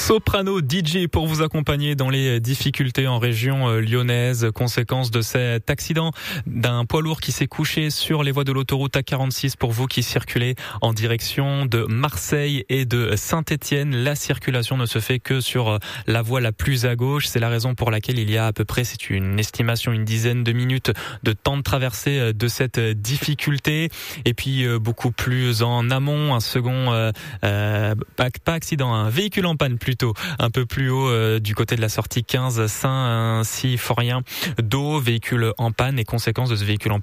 Soprano DJ pour vous accompagner dans les difficultés en région lyonnaise, conséquence de cet accident d'un poids lourd qui s'est couché sur les voies de l'autoroute A46 pour vous qui circulez en direction de Marseille et de Saint-Étienne. La circulation ne se fait que sur la voie la plus à gauche. C'est la raison pour laquelle il y a à peu près, c'est une estimation, une dizaine de minutes de temps de traversée de cette difficulté. Et puis beaucoup plus en amont, un second pas accident, un véhicule en panne plutôt, un peu plus haut du côté de la sortie 15 Saint-Symphorien d'eau, véhicule en panne, et conséquence de ce véhicule en